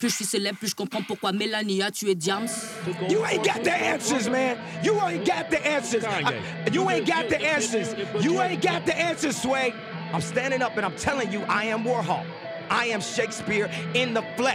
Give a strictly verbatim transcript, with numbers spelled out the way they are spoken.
Plus je suis célèbre, plus je comprends pourquoi Mélanie a tué Diams. You ain't got the answers, man. You ain't got the answers. I, you ain't got the answers. You ain't got the answers, Sway. I'm standing up and I'm telling you, I am Warhol. I am Shakespeare in the flesh.